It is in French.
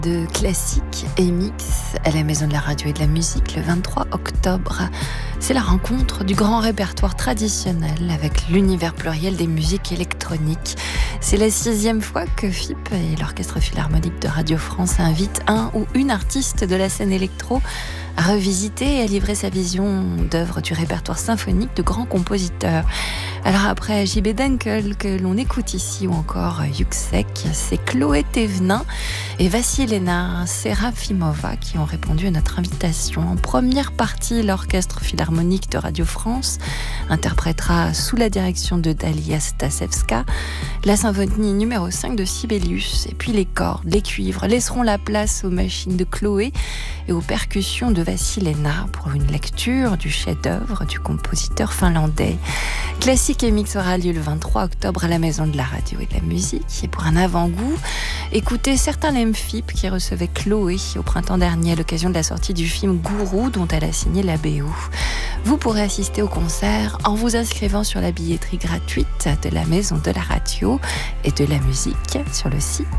De classique et mix à la Maison de la Radio et de la Musique le 23 octobre. C'est la rencontre du grand répertoire traditionnel avec l'univers pluriel des musiques électroniques. C'est la 6e fois que FIP et l'Orchestre Philharmonique de Radio France invitent un ou une artiste de la scène électro à revisiter et à livrer sa vision d'œuvres du répertoire symphonique de grands compositeurs. Alors après J.B. Dunkel que l'on écoute ici ou encore Yuxek, c'est Chloé Thévenin et Vassilena Serafimova qui ont répondu à notre invitation. En première partie, l'Orchestre Philharmonique de Radio France interprétera sous la direction de Dalia Stasevska la symphonie numéro 5 de Sibelius. Et puis les cordes, les cuivres laisseront la place aux machines de Chloé et aux percussions de Vassilena pour une lecture du chef-d'œuvre du compositeur finlandais. Classique et Mix aura lieu le 23 octobre à la Maison de la Radio et de la Musique. Et pour un avant-goût, écoutez certains FIP qui recevaient Chloé au printemps dernier à l'occasion de la sortie du film Gourou dont elle a signé la BO. Vous pourrez assister au concert en vous inscrivant sur la billetterie gratuite de la Maison de la Radio et de la Musique sur le site